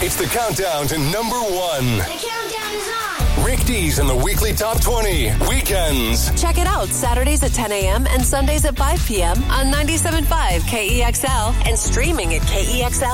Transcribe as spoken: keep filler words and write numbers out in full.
It's the countdown to number one. The countdown is on. Rick D's in the weekly top twenty. Weekends. Check it out Saturdays at ten a.m. and Sundays at five p.m. on ninety-seven point five K E X L and streaming at K E X L.